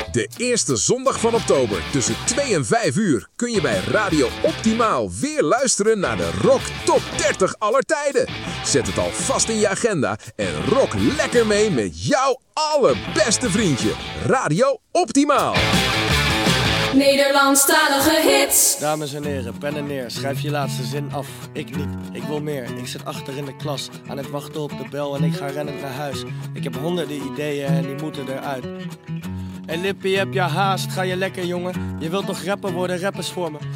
De eerste zondag van oktober tussen 2 en 5 uur kun je bij Radio Optimaal weer luisteren naar de Rock Top 30 aller tijden. Zet het al vast in je agenda en rock lekker mee met jouw allerbeste vriendje. Radio Optimaal. Nederlandstalige hits. Dames en heren, pen en neer, schrijf je laatste zin af. Ik niet, ik wil meer. Ik zit achter in de klas, aan het wachten op de bel en ik ga rennend naar huis. Ik heb honderden ideeën en die moeten eruit. Hey Lippie, heb je haast? Ga je lekker, jongen? Je wilt toch rapper worden, rappers voor me?